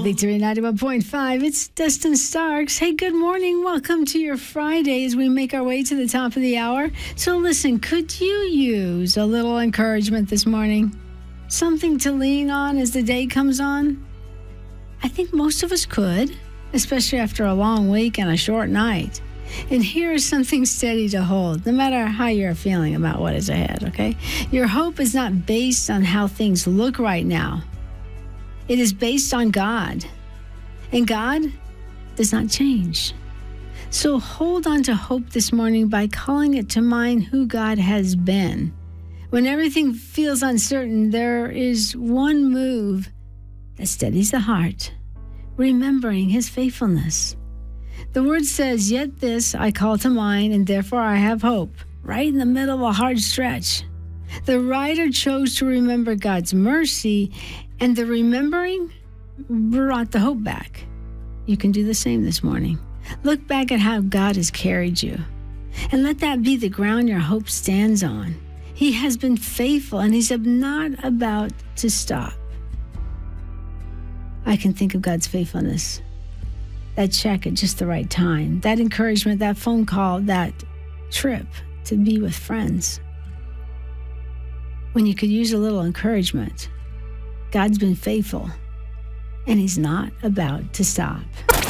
Victory 91.5. It's Dustin Starks. Hey, good morning. Welcome to your Friday as we make our way to the top of the hour. So listen, could you use a little encouragement this morning? Something to lean on as the day comes on? I think most of us could, especially after a long week and a short night. And here is something steady to hold, no matter how you're feeling about what is ahead, okay? Your hope is not based on how things look right now. It is based on God. And God does not change. So hold on to hope this morning by calling it to mind who God has been. When everything feels uncertain, there is one move that steadies the heart, remembering his faithfulness. The word says, "Yet this I call to mind, and therefore I have hope," right in the middle of a hard stretch. The writer chose to remember God's mercy, and the remembering brought the hope back. You can do the same this morning. Look back at how God has carried you, and let that be the ground your hope stands on. He has been faithful, and he's not about to stop. I can think of God's faithfulness. That check at just the right time, that encouragement, that phone call, that trip to be with friends. When you could use a little encouragement, God's been faithful, and he's not about to stop.